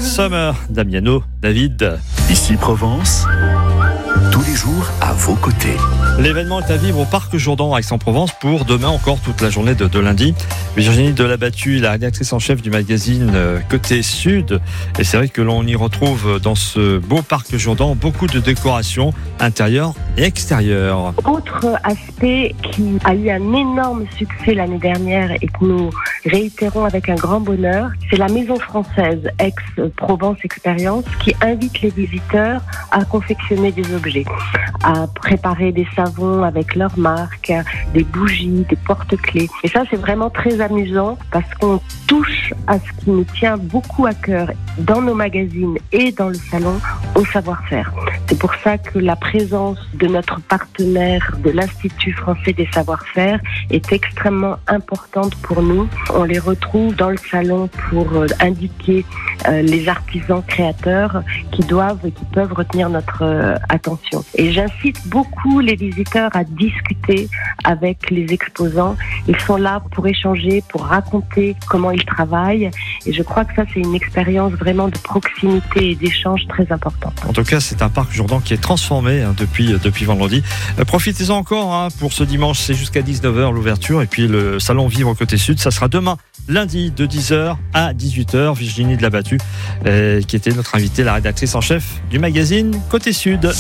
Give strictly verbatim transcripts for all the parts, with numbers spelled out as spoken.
Summer, Damiano, David. Ici Provence, tous les jours à vos côtés. L'événement est à vivre au Parc Jourdan à Aix-en-Provence pour demain encore toute la journée de, de lundi. Virginie Delabattu, la rédactrice en chef du magazine Côté Sud. Et c'est vrai que l'on y retrouve dans ce beau Parc Jourdan beaucoup de décorations intérieures et extérieures. Autre aspect qui a eu un énorme succès l'année dernière et que nous réitérons avec un grand bonheur, c'est la Maison Française Aix-Provence Expérience qui invite les visiteurs à confectionner des objets, à préparer des savons avec leur marque, des bougies, des porte-clés. Et ça, c'est vraiment très amusant parce qu'on touche à ce qui nous tient beaucoup à cœur dans nos magazines et dans le salon, au savoir-faire. C'est pour ça que la présence de notre partenaire de l'Institut français des savoir-faire est extrêmement importante pour nous. On les retrouve dans le salon pour indiquer euh, les artisans créateurs qui doivent et qui peuvent retenir notre euh, attention. Et j'incite beaucoup les visiteurs à discuter avec les exposants. Ils sont là pour échanger, pour raconter comment ils travaillent. Et je crois que ça, c'est une expérience vraiment de proximité et d'échange très importante. En tout cas, c'est un parc Jourdan qui est transformé hein, depuis, depuis vendredi. Euh, profitez-en encore hein, pour ce dimanche, c'est jusqu'à dix-neuf heures l'ouverture. Et puis le salon Vivre Côté Sud, ça sera demain, lundi, de dix heures à dix-huit heures. Virginie Delabattu, euh, qui était notre invitée, la rédactrice en chef du magazine Côté Sud.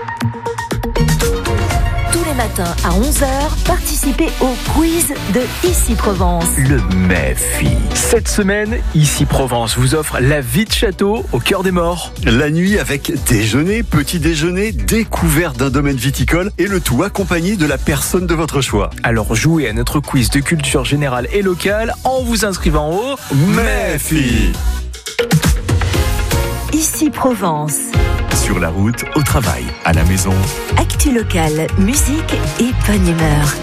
Matin à onze heures, participez au quiz de Ici Provence. Le Méfi. Cette semaine, Ici Provence vous offre la vie de château au cœur des morts. La nuit avec déjeuner, petit déjeuner, découverte d'un domaine viticole et le tout accompagné de la personne de votre choix. Alors jouez à notre quiz de culture générale et locale en vous inscrivant au Méfi. Ici Provence. Sur la route, au travail, à la maison. Actu locale, musique et bonne humeur.